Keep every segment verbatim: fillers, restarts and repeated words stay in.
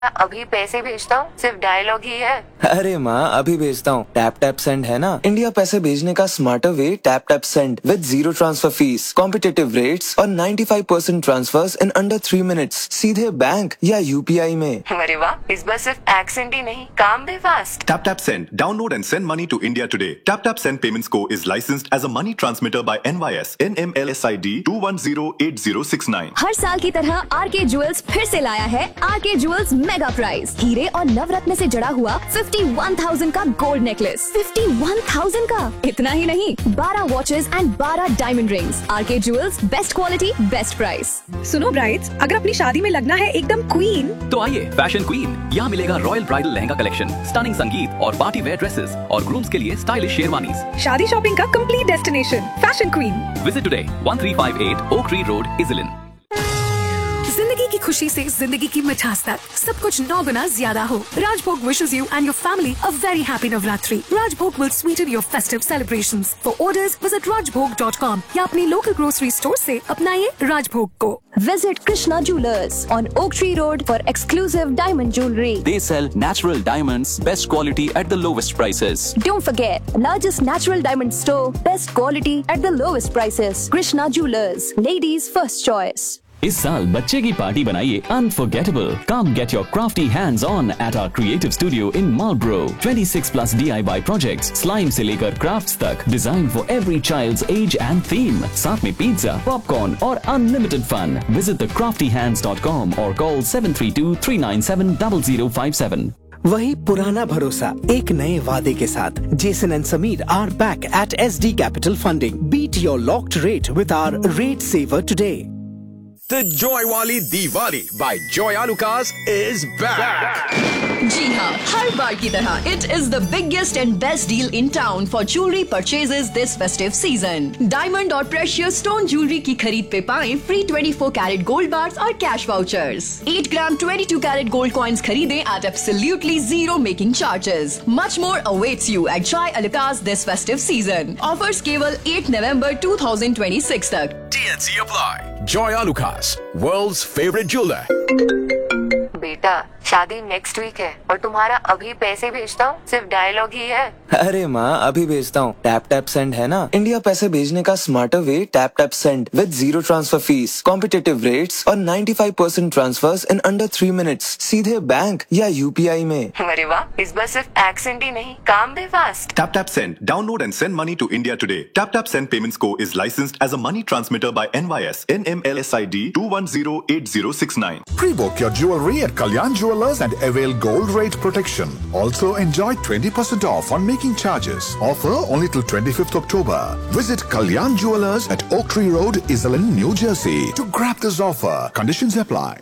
अभी पैसे भेजता हूँ, सिर्फ डायलॉग ही है। अरे माँ, अभी भेजता हूँ। टैप टैप सेंड है ना, इंडिया पैसे भेजने का smarter way. Tap tap send with zero transfer fees, competitive rates और पचानवे percent transverse in under three minutes, सीधे बैंक या यूपीआई में। अरे वाह, इस बार सिर्फ एक्सेंट ही नहीं, काम भी fast. Tap Tap Send. Download and send money to India today. Tap Tap Send Payments Co. is licensed as a money transmitter by N Y S N M L S I D two one zero eight zero six nine. हर साल की तरह R K jewels फिर से लाया है R K jewels mega price. हीरे और नवरत्न से जड़ा हुआ इक्यावन हज़ार का गोल्ड नेकलेस। इक्यावन हज़ार का। इतना ही नहीं, बारह वॉचेस एंड बारह diamond rings. R K jewels, best quality, best price. सुनो ब्राइड्स, अगर अपनी शादी में लगना है एकदम क्वीन, तो आइए फैशन क्वीन। यहाँ मिलेगा royal bridal lehenga collection, stunning संगीत और पार्टी वेयर ड्रेसेस और ग्रूम्स के लिए स्टाइलिश शेरवानीज। शादी शॉपिंग का complete destination fashion queen. Visit today one three five eight oak tree road, इजलिन। जिंदगी की खुशी से जिंदगी की मिठास तक सब कुछ नौ गुना ज्यादा हो। राजभोग wishes you and your family a very happy Navratri. Rajbhog will sweeten your festive celebrations. For orders, visit rajbhog dot com या अपनी local grocery store से अपनाइए राजभोग को। Visit Krishna Jewelers on Oak Tree Road for exclusive diamond jewelry. They sell natural diamonds, best quality at the lowest prices. Don't forget, largest natural diamond store, best quality at the lowest prices. Krishna Jewelers, ladies' first choice. इस साल बच्चे की party बनाइए unforgettable. Come get your crafty hands on at our creative studio in Marlborough. twenty-six plus D I Y projects, slime से लेकर crafts तक, designed for every child's age and theme. साथ में pizza, popcorn और unlimited fun. Visit the crafty hands dot com or call seven three two three nine seven zero zero five seven. वही पुराना भरोसा एक नए वादे के साथ। Jason and Sameer are back at S D Capital Funding. Beat your locked rate with our rate saver today. The Joy Wali Diwali by Joy Alucas is back. जी हाँ, हर बार की तरह it is the biggest and best deal in town for jewelry purchases this festive season. Diamond और precious stone jewelry की खरीद पे पाएं free twenty-four carat gold bars और cash vouchers. eight gram twenty-two carat gold coins खरीदें at absolutely zero making charges. Much more awaits you at Joy Alucas this festive season. Offers केवल eight November twenty twenty-six तक. T N C apply. Joy Alucas, world's favorite jeweler. बेटा, शादी next week है और तुम्हारा अभी पैसे भेजता हूँ, सिर्फ डायलॉग ही है। अरे माँ, अभी भेजता हूँ। टैप टैप सेंड है ना, इंडिया पैसे भेजने का smarter way. Tap tap send with zero transfer fees, competitive rates और पचानवे percent transverse in under three minutes, सीधे बैंक या यूपीआई में। अरे वाह, इस बार सिर्फ एक्सेंट ही नहीं, काम भी fast. Tap Tap Send. Download and send money to India today. Tap Tap Send Payments Co. is licensed as a money transmitter by N Y S N M L S I D two one zero eight zero six nine. Pre-book your jewelry at Kalyan Jewelers and avail gold rate protection. Also enjoy twenty percent off on making charges. Offer only till twenty-fifth October. Visit Kalyan Jewelers at Oak Tree Road, Iselin, New Jersey to grab this offer. Conditions apply.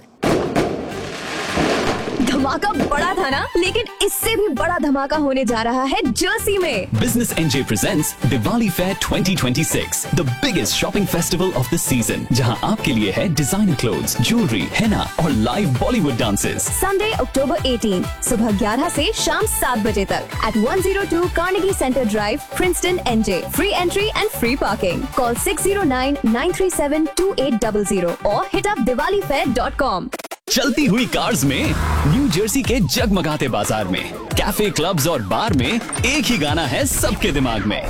धमाका बड़ा था ना, लेकिन इससे भी बड़ा धमाका होने जा रहा है जर्सी में। Business N J presents Diwali Fair twenty twenty-six, the biggest shopping festival of the season, जहां आपके लिए है designer clothes, jewelry, henna और live Bollywood dances. Sunday October eighteenth, सुबह ग्यारह से शाम सात बजे तक at one oh two Carnegie Center Drive, Princeton, N J. Free entry and free parking. Call six zero nine nine three seven two eight zero zero or hit up diwali fair dot com. चलती हुई cars में, new Jersey के जगमगाते बाजार में, cafe, clubs और बार में एक ही गाना है सबके दिमाग में।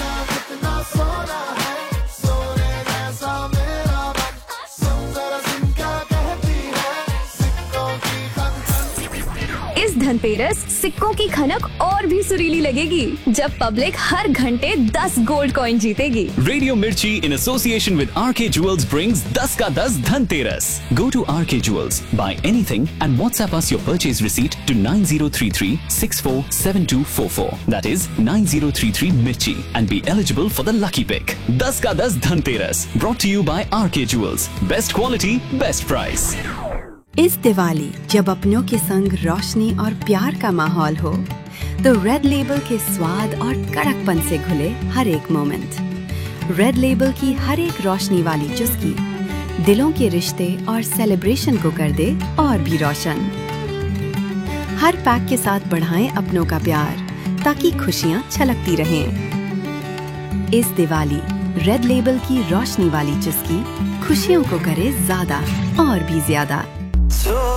इस धनतेरस सिक्कों की खनक और भी सुरीली लगेगी जब पब्लिक हर घंटे दस गोल्ड कॉइन जीतेगी। रेडियो मिर्ची in association with R K Jewels brings दस का दस Dhanteras. Go to R K Jewels, buy anything and WhatsApp us your purchase receipt to nine zero three three six four seven two four four. That is nine zero three three Mirchi and be eligible for the lucky pick. दस का दस Dhanteras brought to you by R K Jewels. Best quality, best price. इस दिवाली जब अपनों के संग रोशनी और प्यार का माहौल हो, तो रेड लेबल के स्वाद और कड़कपन से घुले हर एक मोमेंट। रेड लेबल की हर एक रोशनी वाली चुस्की दिलों के रिश्ते और सेलिब्रेशन को कर दे और भी रोशन। हर पैक के साथ बढ़ाएं अपनों का प्यार ताकि खुशियां छलकती रहें। इस दिवाली रेड लेबल की रोशनी वाली चुस्की खुशियों को करे ज्यादा और भी ज्यादा।